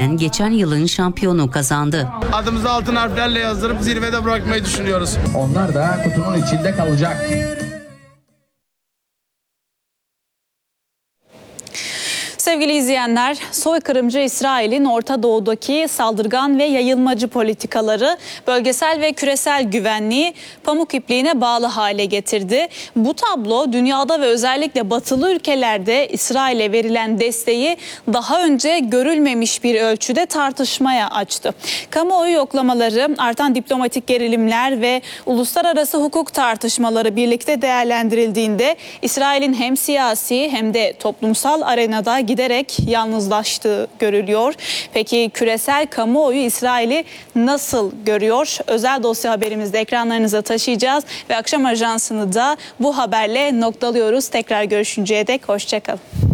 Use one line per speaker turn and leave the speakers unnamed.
ederken geçen yılın şampiyonu kazandı.
Adımızı altın harflerle yazdırıp zirvede bırakmayı düşünüyoruz.
Onlar da kutunun içinde kalacak.
Sevgili izleyenler, soykırımcı İsrail'in Orta Doğu'daki saldırgan ve yayılmacı politikaları bölgesel ve küresel güvenliği pamuk ipliğine bağlı hale getirdi. Bu tablo dünyada ve özellikle batılı ülkelerde İsrail'e verilen desteği daha önce görülmemiş bir ölçüde tartışmaya açtı. Kamuoyu yoklamaları, artan diplomatik gerilimler ve uluslararası hukuk tartışmaları birlikte değerlendirildiğinde İsrail'in hem siyasi hem de toplumsal arenada giderek yalnızlaştığı görülüyor. Peki küresel kamuoyu İsrail'i nasıl görüyor? Özel dosya haberimizde ekranlarınıza taşıyacağız ve akşam ajansını da bu haberle noktalıyoruz. Tekrar görüşünceye dek hoşça kalın.